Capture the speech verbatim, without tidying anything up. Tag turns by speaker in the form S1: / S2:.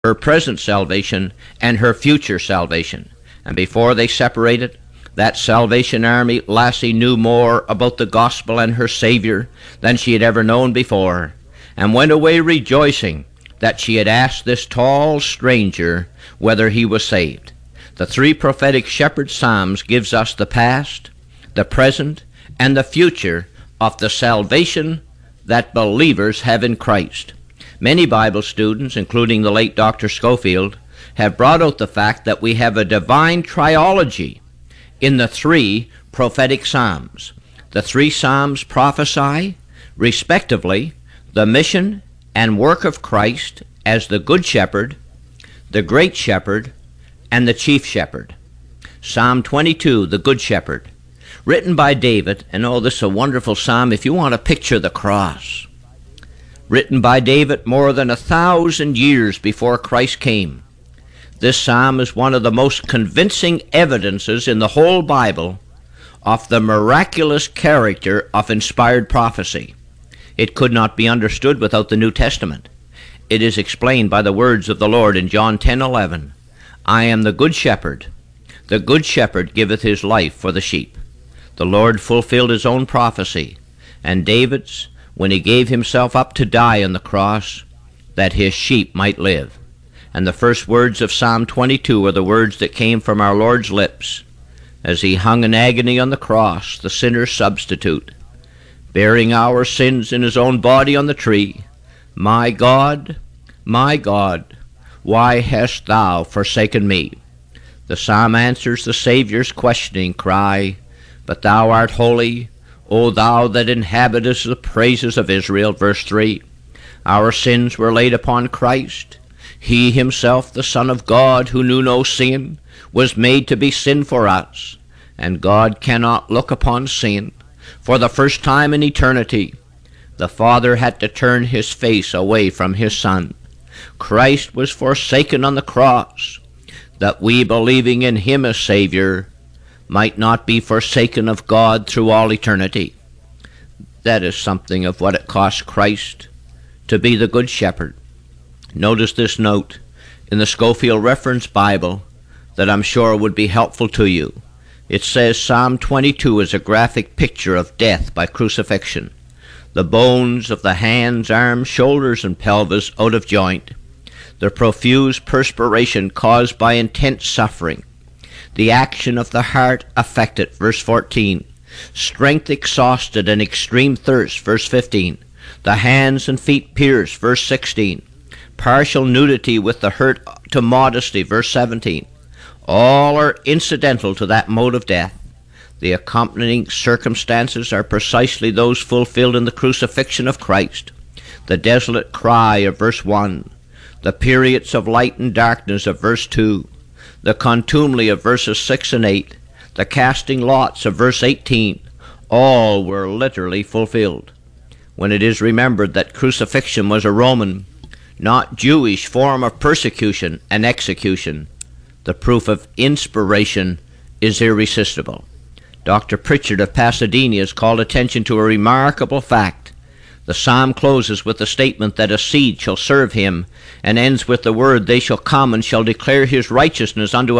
S1: her present salvation and her future salvation. And before they separated, that Salvation Army lassie knew more about the gospel and her Savior than she had ever known before, and went away rejoicing that she had asked this tall stranger whether he was saved. The three prophetic shepherd psalms gives us the past, the present, and the future of the salvation that believers have in Christ. Many Bible students, including the late Doctor Scofield, have brought out the fact that we have a divine triology in the three prophetic psalms. The three psalms prophesy, respectively, the mission and work of Christ as the Good Shepherd, the Great Shepherd, and the Chief Shepherd. Psalm twenty-two, the Good Shepherd, written by David, and oh, this is a wonderful psalm if you want to picture the cross. Written by David more than a thousand years before Christ came. This psalm is one of the most convincing evidences in the whole Bible of the miraculous character of inspired prophecy. It could not be understood without the New Testament. It is explained by the words of the Lord in John ten eleven. I am the good shepherd. The good shepherd giveth his life for the sheep. The Lord fulfilled his own prophecy, and David's, when he gave himself up to die on the cross, that his sheep might live. And the first words of Psalm twenty-two are the words that came from our Lord's lips as he hung in agony on the cross, the sinner's substitute, bearing our sins in his own body on the tree. My God, my God, why hast thou forsaken me? The psalm answers the Savior's questioning cry, but thou art holy, O thou that inhabitest the praises of Israel. Verse three, our sins were laid upon Christ. He himself, the Son of God, who knew no sin, was made to be sin for us. And God cannot look upon sin. For the first time in eternity, the Father had to turn his face away from his Son. Christ was forsaken on the cross, that we, believing in him as Savior, might not be forsaken of God through all eternity. That is something of what it cost Christ to be the Good Shepherd. Notice this note in the Scofield Reference Bible that I'm sure would be helpful to you. It says Psalm twenty-two is a graphic picture of death by crucifixion. The bones of the hands, arms, shoulders, and pelvis out of joint. The profuse perspiration caused by intense suffering. The action of the heart affected, verse fourteen. Strength exhausted and extreme thirst, verse fifteen. The hands and feet pierced, verse sixteen. Partial nudity with the hurt to modesty, verse seventeen. All are incidental to that mode of death. The accompanying circumstances are precisely those fulfilled in the crucifixion of Christ. The desolate cry of verse one. The periods of light and darkness of verse two. The contumely of verses six and eight. The casting lots of verse eighteen. All were literally fulfilled. When it is remembered that crucifixion was a Roman, not Jewish form of persecution and execution, the proof of inspiration is irresistible. Doctor Pritchard of Pasadena has called attention to a remarkable fact. The psalm closes with the statement that a seed shall serve him, and ends with the word, they shall come and shall declare his righteousness unto